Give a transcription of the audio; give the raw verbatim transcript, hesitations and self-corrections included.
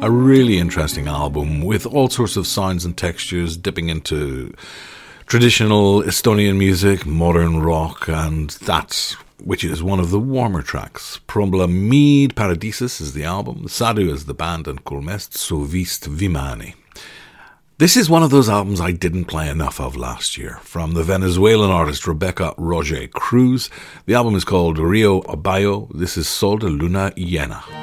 A really interesting album with all sorts of sounds and textures, dipping into traditional Estonian music, modern rock, and that which is one of the warmer tracks. Probleemid Paradiises is the album, Sadu is the band, and Kolmest Suvist Vimani. This is one of those albums I didn't play enough of last year, from the Venezuelan artist Rebecca Roger Cruz. The album is called Rio Abayo. This is Sol de Luna Llena.